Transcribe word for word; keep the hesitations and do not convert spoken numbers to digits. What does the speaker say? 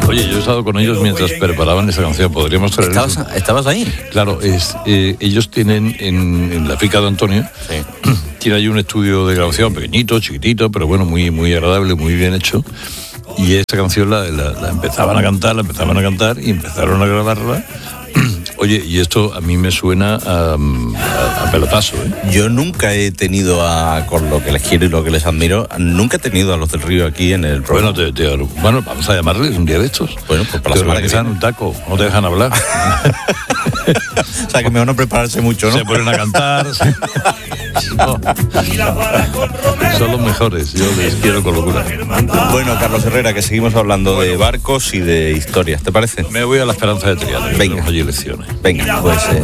Oye, yo he estado con ellos mientras preparaban esa canción. Podríamos traer. ¿Estabas, ¿Estabas ahí? Claro, es, eh, ellos tienen en, en la finca de Antonio, Sí. tiene ahí un estudio de grabación pequeñito, chiquitito, pero bueno, muy, muy agradable, muy bien hecho. Y esa canción la, la, la empezaban a cantar, la empezaban a cantar y empezaron a grabarla. Oye, y esto a mí me suena a, a, a pelotazo, ¿eh? Yo nunca he tenido a, con lo que les quiero y lo que les admiro, nunca he tenido a los del Río aquí en el programa. Bueno, te, te, bueno, vamos a llamarles un día de estos. Bueno, pues para la te semana que organizan viene. un taco, no te dejan hablar. O sea, que me van a prepararse mucho, ¿no? Se ponen a cantar. No. Son los mejores, yo les quiero con locura. Bueno, Carlos Herrera, que seguimos hablando de barcos y de historias, ¿te parece? Me voy a la Esperanza de Triana. Venga. Allí lecciones. Venga, pues... Eh...